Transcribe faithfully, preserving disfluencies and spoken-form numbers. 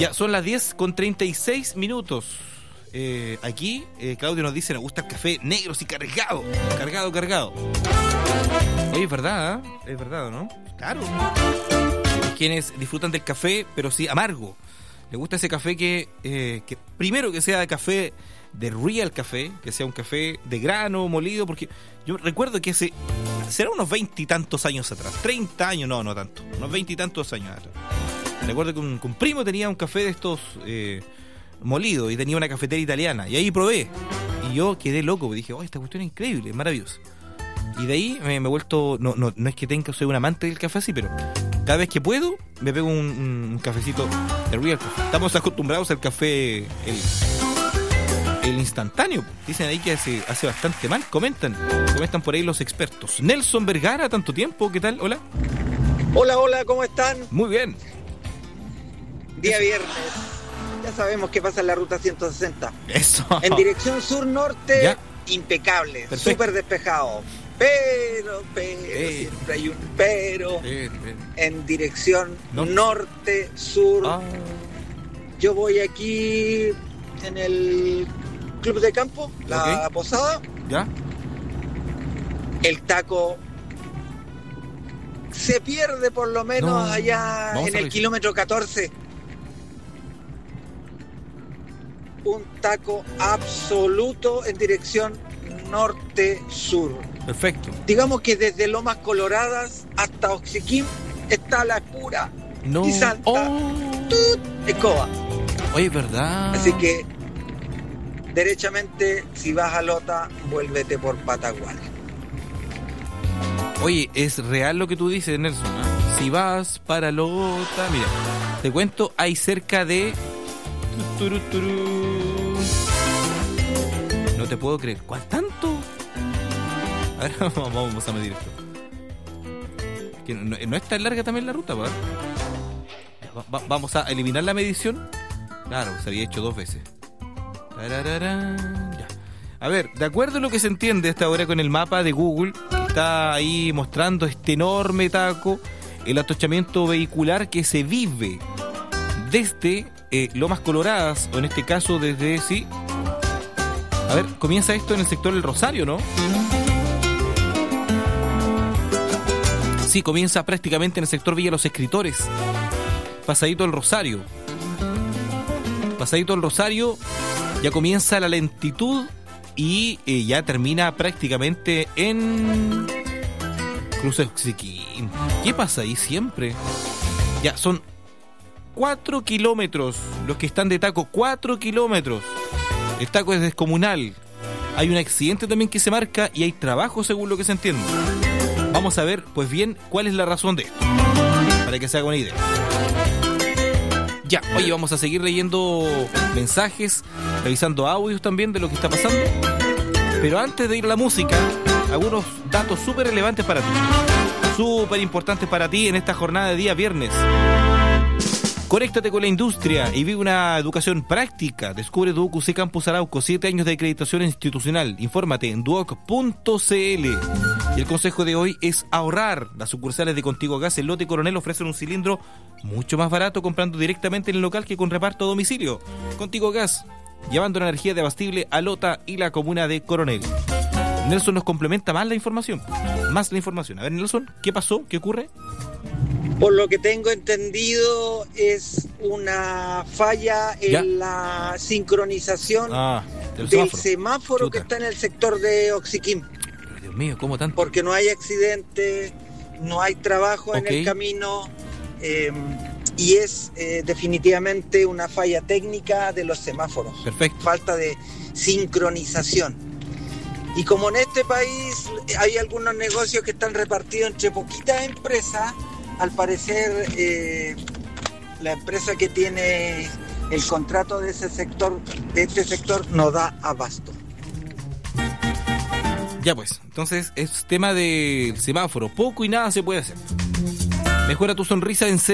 Ya, son las diez con treinta y seis minutos. Eh, aquí, eh, Claudio nos dice, nos gusta el café negro, sí, cargado. Cargado, cargado. Oye, es verdad, ¿eh? Es verdad, ¿no? Claro. Quienes disfrutan del café, pero sí amargo. Le gusta ese café que, eh, que primero que sea de café de real café, que sea un café de grano molido, porque yo recuerdo que hace, será unos veintitantos años atrás, treinta años, no, no tanto, unos veintitantos años atrás. Recuerdo que un, que un primo tenía un café de estos eh, molidos y tenía una cafetera italiana, y ahí probé, y yo quedé loco, porque dije, oh, esta cuestión es increíble, es maravillosa. Y de ahí me, me he vuelto, no, no, no es que tenga, soy un amante del café así, pero cada vez que puedo me pego un, un cafecito de real café. Estamos acostumbrados al café el, el instantáneo. Dicen ahí que hace, hace bastante mal. Comentan, comentan por ahí los expertos. Nelson Vergara, tanto tiempo, ¿qué tal? Hola. Hola, hola, ¿cómo están? Muy bien. Día viernes. Ya sabemos qué pasa en la ruta ciento sesenta. Eso. En dirección sur-norte, ¿ya? Impecable, Perfecto. súper despejado. Pero, pero, Eh. siempre hay un pero. Bien, bien. En dirección No. norte-sur. Ah, Yo voy aquí en el club de campo, la Ok. posada. ¿ya? El taco se pierde por lo menos No. allá Vamos en a el revisar. kilómetro catorce. Un taco absoluto en dirección norte-sur. Perfecto. Digamos que desde Lomas Coloradas hasta Oxiquim está la pura No. y santa Oh. escoba. Oye, ¿verdad? Así que, derechamente, si vas a Lota, vuélvete por Patagual. Oye, es real lo que tú dices, Nelson, ¿eh? Si vas para Lota, mira, te cuento, hay cerca de... Turu, turu. No te puedo creer. ¿Cuál tanto? A ver, vamos a medir esto. Que no, no es tan larga también la ruta, ¿verdad? Va- va- vamos a eliminar la medición. Claro, se había hecho dos veces. Tarararán, ya. A ver, de acuerdo a lo que se entiende hasta ahora con el mapa de Google, que está ahí mostrando este enorme taco, el atochamiento vehicular que se vive desde eh, Lomas Coloradas, o en este caso desde, sí. A ver, comienza esto en el sector del Rosario, ¿no? Sí, comienza prácticamente en el sector Villa Los Escritores. Pasadito el Rosario. Pasadito el Rosario, ya comienza la lentitud y eh, ya termina prácticamente en Cruce Oxiquim. ¿Qué pasa ahí siempre? Ya, son cuatro kilómetros los que están de taco, cuatro kilómetros. El taco es descomunal. Hay un accidente también que se marca y hay trabajo según lo que se entiende. Vamos a ver, pues bien, cuál es la razón de esto, para que se haga una idea. Ya, oye, vamos a seguir leyendo mensajes, revisando audios también de lo que está pasando. Pero antes de ir a la música, algunos datos súper relevantes para ti. Súper importantes para ti en esta jornada de día viernes. Conéctate con la industria y vive una educación práctica. Descubre tu U C Campus Arauco, siete años de acreditación institucional. Infórmate en duoc punto c l. Y el consejo de hoy es ahorrar. Las sucursales de Contigo Gas en Lote Coronel ofrecen un cilindro mucho más barato comprando directamente en el local que con reparto a domicilio. Contigo Gas, llevando la energía de abastible a Lota y la comuna de Coronel. Nelson nos complementa más la información. Más la información. A ver, Nelson, ¿qué pasó? ¿Qué ocurre? Por lo que tengo entendido, es una falla en ¿Ya? la sincronización Ah, del del semáforo. semáforo Chuta. que está en el sector de Oxiquim. Pero, Dios mío, ¿cómo tanto? Porque no hay accidente, no hay trabajo en Ok. el camino, eh, y es eh, definitivamente una falla técnica de los semáforos. Perfecto. Falta de sincronización. Y como en este país hay algunos negocios que están repartidos entre poquitas empresas, al parecer eh, la empresa que tiene el contrato de ese sector, de este sector, no da abasto. Ya pues, entonces es tema del semáforo. Poco y nada se puede hacer. Mejora tu sonrisa en